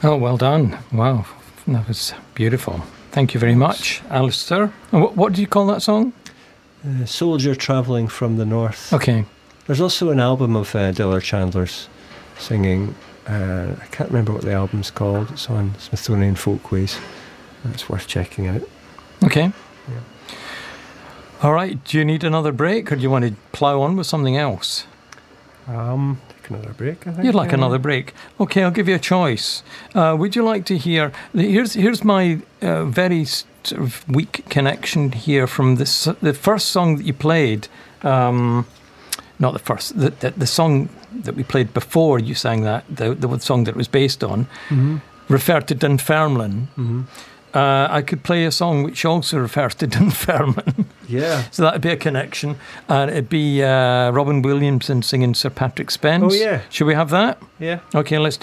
Oh, well done. Wow, that was beautiful. Thank you very much, Alistair. And what do you call that song? Soldier Travelling from the North. Okay. There's also an album of Dillard Chandler's singing. I can't remember what the album's called. It's on Smithsonian Folkways. It's worth checking out. Okay. Yeah. All right. Do you need another break, or do you want to plough on with something else? Take another break, I think. You'd like another break? Okay, I'll give you a choice. Would you like to hear? Here's my very sort of weak connection here from the first song that you played. Not the first. The song that we played before you sang that. The song that it was based on referred to Dunfermline. Mm-hmm. I could play a song which also refers to Dunfermline. Yeah. So that'd be a connection. And it'd be Robin Williamson singing Sir Patrick Spence. Oh, yeah. Should we have that? Yeah. Okay, let's do